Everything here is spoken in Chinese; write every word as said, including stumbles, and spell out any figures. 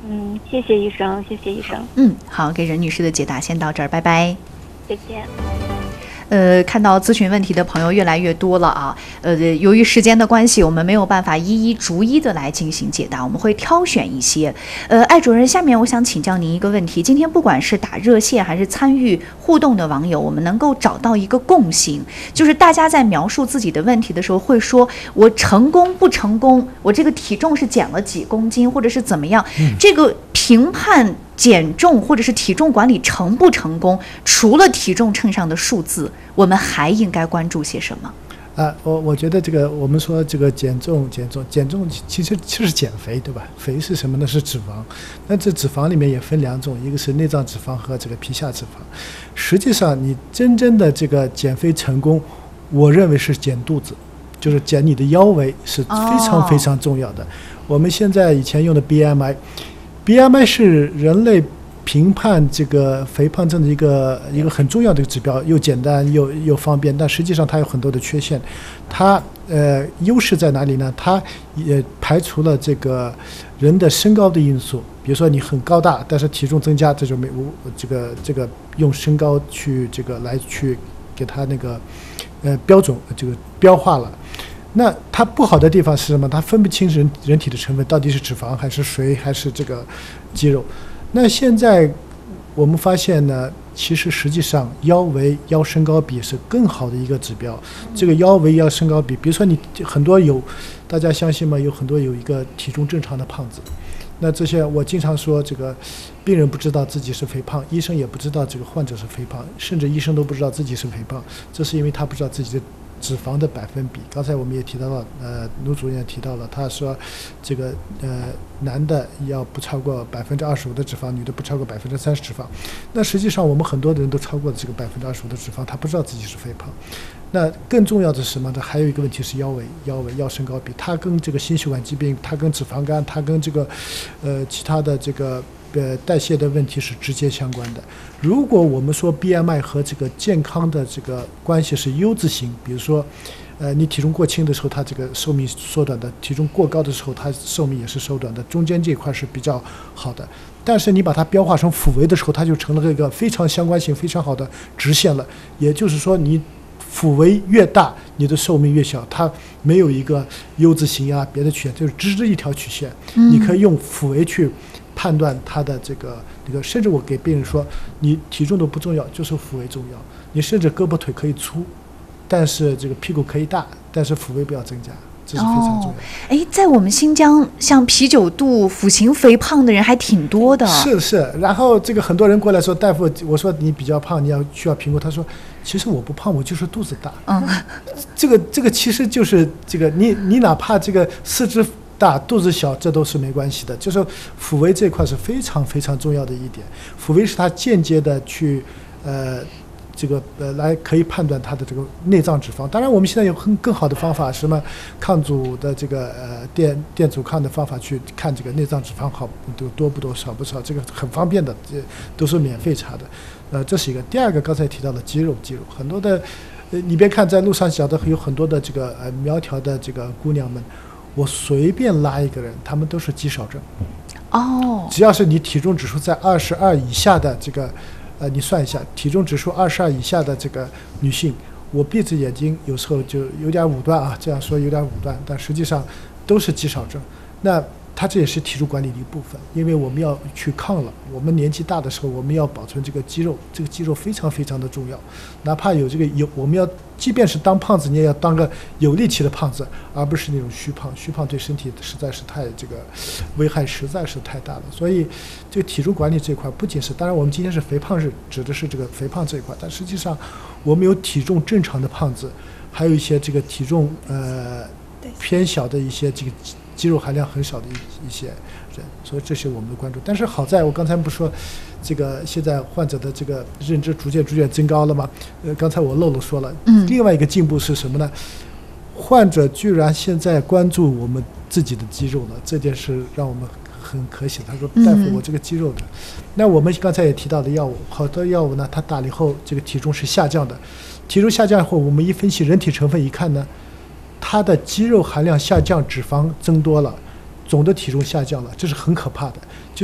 嗯，谢谢医生，谢谢医生。 嗯，好，给任女士的解答先到这儿，拜拜。 再见。 呃，看到咨询问题的朋友越来越多了啊，呃，由于时间的关系，我们没有办法一一逐一的来进行解答，我们会挑选一些。呃，艾主任，下面我想请教您一个问题：今天不管是打热线还是参与互动的网友，我们能够找到一个共性，就是大家在描述自己的问题的时候，会说我成功不成功，我这个体重是减了几公斤，或者是怎么样，嗯、这个评判减重或者是体重管理成不成功，除了体重秤上的数字，我们还应该关注些什么？ 啊，我我觉得这个我们说这个减重减重减重其实就是减肥，对吧？肥是什么呢？是脂肪。那这脂肪里面也分两种，一个是内脏脂肪和这个皮下脂肪。实际上你真正的这个减肥成功，我认为是减肚子，就是减你的腰围是非常非常重要的。哦、我们现在以前用的 B M I。B M I 是人类评判这个肥胖症的一个一个很重要的指标，又简单又又方便，但实际上它有很多的缺陷。它呃优势在哪里呢？它也排除了这个人的身高的因素，比如说你很高大，但是体重增加，这就没这个这个用身高去这个来去给它那个呃标准这个标化了。那它不好的地方是什么？它分不清人人体的成分到底是脂肪还是水还是这个肌肉。那现在我们发现呢，其实实际上腰围腰身高比是更好的一个指标。这个腰围腰身高比，比如说你很多有大家相信吗？有很多有一个体重正常的胖子。那这些我经常说，这个病人不知道自己是肥胖，医生也不知道这个患者是肥胖，甚至医生都不知道自己是肥胖，这是因为他不知道自己的脂肪的百分比。刚才我们也提到了，呃，卢主任也提到了，他说，这个呃，男的要不超过百分之二十五的脂肪，女的不超过百分之三十脂肪。那实际上我们很多的人都超过了这个百分之二十五的脂肪，他不知道自己是肥胖。那更重要的是什么呢？还有一个问题是腰围，腰围腰身高比，它跟这个心血管疾病，它跟脂肪肝，它跟这个呃其他的这个呃代谢的问题是直接相关的。如果我们说 B M I 和这个健康的这个关系是 U 字形，比如说呃你体重过轻的时候，它这个寿命缩短的；体重过高的时候，它寿命也是缩短的。中间这一块是比较好的。但是你把它标化成腹围的时候，它就成了一个非常相关性非常好的直线了。也就是说，你腹围越大，你的寿命越小，它没有一个 U 字形啊，别的曲线，就是直直一条曲线。嗯、你可以用腹围去判断它的这个这个，甚至我给病人说，你体重都不重要，就是腹围重要。你甚至胳膊腿可以粗，但是这个屁股可以大，但是腹围不要增加。这是非常重要的。 哎、哦，在我们新疆，像啤酒肚、腹型肥胖的人还挺多的。 是是，然后这个很多人过来说，大夫，我说你比较胖，你要需要评估。他说，其实我不胖，我就是肚子大。嗯，这个这个其实就是这个，你你哪怕这个四肢大、肚子小，这都是没关系的。就是腹围这块是非常非常重要的一点。腹围是它间接的去呃。这个呃，来可以判断它的这个内脏脂肪。当然，我们现在有更更好的方法，什么抗阻的这个呃电电阻抗的方法去看这个内脏脂肪好多多不多少不少，这个很方便的，这都是免费查的。呃，这是一个。第二个，刚才提到的肌肉，肌肉很多的，呃，你别看在路上小的有很多的这个呃苗条的这个姑娘们，我随便拉一个人，她们都是肌少症。 哦。 只要是你体重指数在二十二以下的这个。呃，你算一下，体重指数二十二以下的这个女性，我闭着眼睛有时候就有点武断啊，这样说有点武断，但实际上都是肌少症。那它这也是体重管理的一部分，因为我们要去抗了。我们年纪大的时候，我们要保存这个肌肉，这个肌肉非常非常的重要。哪怕有这个有，我们要即便是当胖子，你也要当个有力气的胖子，而不是那种虚胖。虚胖对身体实在是太这个危害实在是太大了。所以这个体重管理这一块，不仅是当然我们今天是肥胖日，指的是这个肥胖这一块，但实际上我们有体重正常的胖子，还有一些这个体重呃偏小的一些这个。肌肉含量很少的一一些人，所以这是我们的关注。但是好在我刚才不说，这个现在患者的这个认知逐渐逐渐增高了吗？呃，刚才我漏了说了，嗯，另外一个进步是什么呢？患者居然现在关注我们自己的肌肉了，这件事让我们很可喜。他说：“大夫，我这个肌肉的。嗯”那我们刚才也提到的药物，好多药物呢，它打了以后，这个体重是下降的。体重下降以后，我们一分析人体成分一看呢。它的肌肉含量下降，脂肪增多了，总的体重下降了，这是很可怕的。就